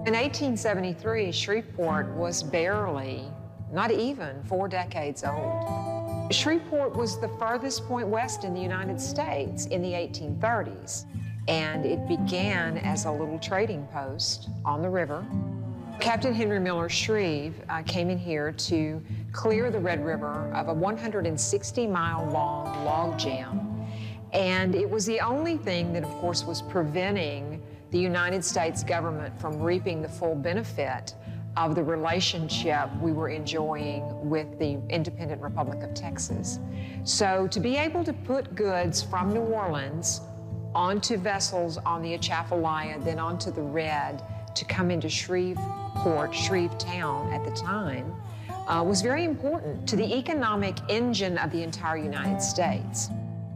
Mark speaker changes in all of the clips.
Speaker 1: In 1873, Shreveport was barely, not even 4 decades old. Shreveport was the furthest point west in the United States in the 1830s, and it began as a little trading post on the river. Captain Henry Miller Shreve came in here to clear the Red River of a 160-mile-long log jam, and it was the only thing that, of course, was preventing the United States government from reaping the full benefit of the relationship we were enjoying with the independent Republic of Texas. So to be able to put goods from New Orleans onto vessels on the Atchafalaya, then onto the Red, to come into Shreveport, Shrevetown at the time, was very important to the economic engine of the entire United States.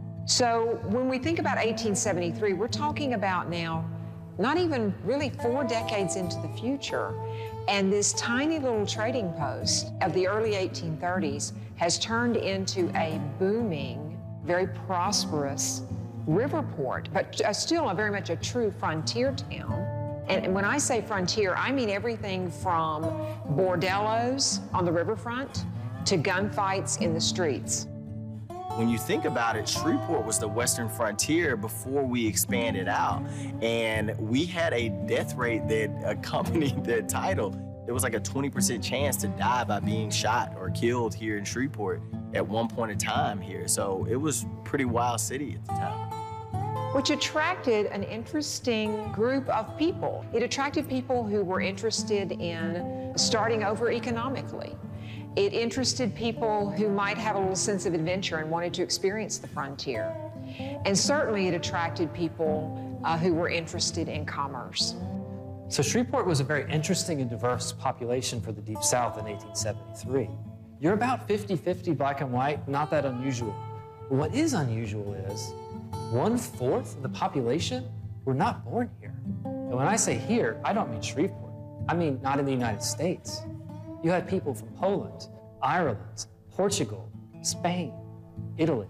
Speaker 1: So when we think about 1873, we're talking about now not even really 4 decades into the future. And this tiny little trading post of the early 1830s has turned into a booming, very prosperous river port, but still very much a true frontier town. And when I say frontier, I mean everything from bordellos on the riverfront to gunfights in the streets.
Speaker 2: When you think about it, Shreveport was the western frontier before we expanded out. And we had a death rate that accompanied the title. There was like a 20% chance to die by being shot or killed here in Shreveport at one point in time here. So it was a pretty wild city at the time.
Speaker 1: Which attracted an interesting group of people. It attracted people who were interested in starting over economically. It interested people who might have a little sense of adventure and wanted to experience the frontier. And certainly it attracted people who were interested in commerce.
Speaker 3: So Shreveport was a very interesting and diverse population for the Deep South in 1873. You're about 50-50 black and white, not that unusual. But what is unusual is 1/4 of the population were not born here. And when I say here, I don't mean Shreveport. I mean not in the United States. You had people from Poland, Ireland, Portugal, Spain, Italy,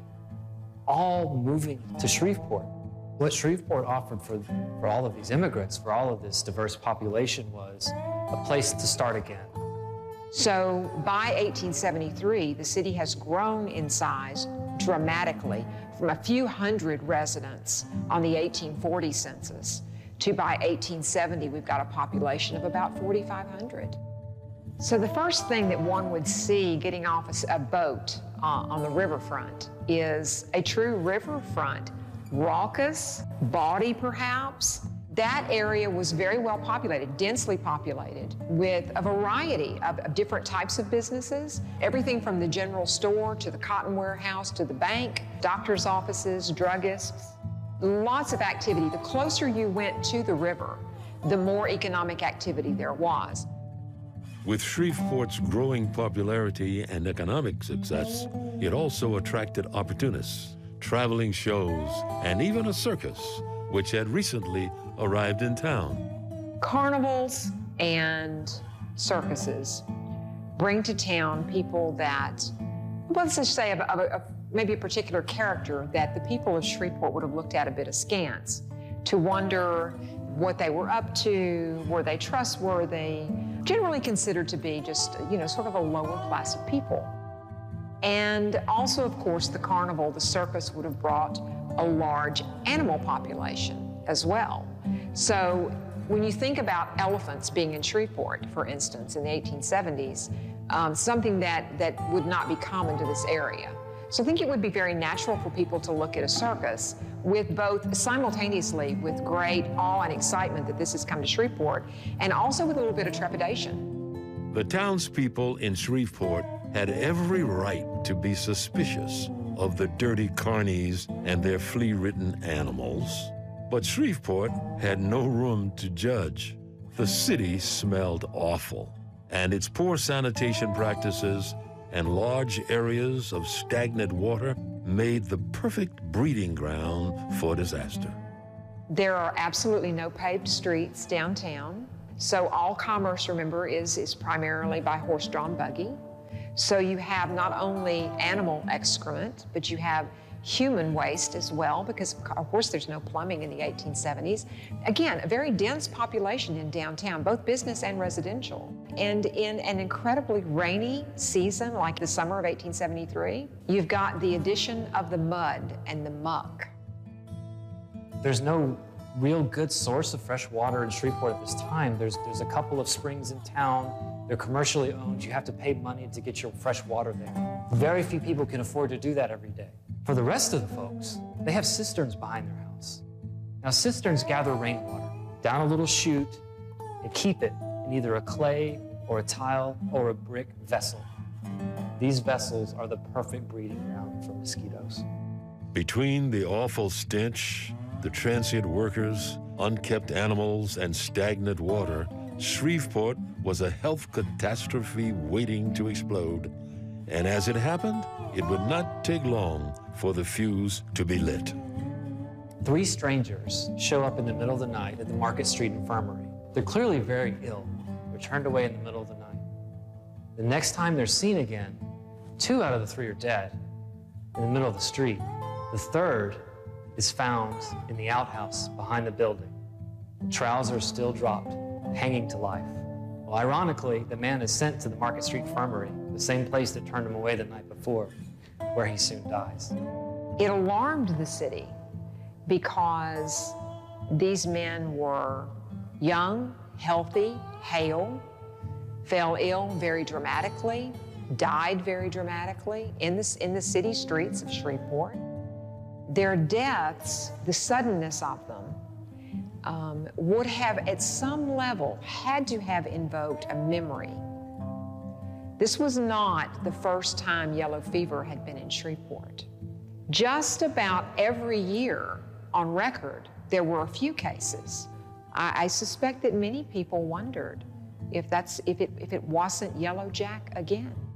Speaker 3: all moving to Shreveport. What Shreveport offered for all of these immigrants, for all of this diverse population, was a place to start again.
Speaker 1: So by 1873, the city has grown in size dramatically from a few hundred residents on the 1840 census to by 1870, we've got a population of about 4,500. So the first thing that one would see getting off a boat on the riverfront is a true riverfront, raucous, bawdy perhaps. That area was very well populated, densely populated, with a variety of different types of businesses, everything from the general store to the cotton warehouse to the bank, doctor's offices, druggists, lots of activity. The closer you went to the river, the more economic activity there was.
Speaker 4: With Shreveport's growing popularity and economic success, it also attracted opportunists, traveling shows, and even a circus, which had recently arrived in town.
Speaker 1: Carnivals and circuses bring to town people that, let's just say, maybe a particular character that the people of Shreveport would have looked at a bit askance, to wonder what they were up to, were they trustworthy, generally considered to be just, sort of a lower class of people. And also, of course, the carnival, the circus would have brought a large animal population as well. So when you think about elephants being in Shreveport, for instance, in the 1870s, something that would not be common to this area. So I think it would be very natural for people to look at a circus with both simultaneously with great awe and excitement that this has come to Shreveport, and also with a little bit of trepidation.
Speaker 4: The townspeople in Shreveport had every right to be suspicious of the dirty carnies and their flea-ridden animals. But Shreveport had no room to judge. The city smelled awful, and its poor sanitation practices and large areas of stagnant water made the perfect breeding ground for disaster.
Speaker 1: There are absolutely no paved streets downtown, so all commerce, remember, is primarily by horse-drawn buggy. So you have not only animal excrement, but you have human waste as well, because of course there's no plumbing in the 1870s. Again, a very dense population in downtown, both business and residential. And in an incredibly rainy season like the summer of 1873, you've got the addition of the mud and the muck.
Speaker 3: There's no real good source of fresh water in Shreveport at this time. There's a couple of springs in town. They're commercially owned. You have to pay money to get your fresh water there. Very few people can afford to do that every day. For the rest of the folks, they have cisterns behind their house. Now, cisterns gather rainwater down a little chute and keep it in either a clay or a tile or a brick vessel. These vessels are the perfect breeding ground for mosquitoes.
Speaker 4: Between the awful stench, the transient workers, unkept animals, and stagnant water, Shreveport was a health catastrophe waiting to explode. And as it happened, it would not take long for the fuse to be lit.
Speaker 3: 3 strangers show up in the middle of the night at the Market Street Infirmary. They're clearly very ill. They're turned away in the middle of the night. The next time they're seen again, 2 out of the 3 are dead in the middle of the street. The third is found in the outhouse behind the building, trousers still dropped, hanging to life. Well, ironically, the man is sent to the Market Street Infirmary, the same place that turned him away the night before, where he soon dies.
Speaker 1: It alarmed the city because these men were young, healthy, hale, fell ill very dramatically, died very dramatically in the city streets of Shreveport. Their deaths, the suddenness of them, would have at some level had to have invoked a memory. This was not the first time yellow fever had been in Shreveport. Just about every year on record, there were a few cases. I suspect that many people wondered if it wasn't Yellow Jack again.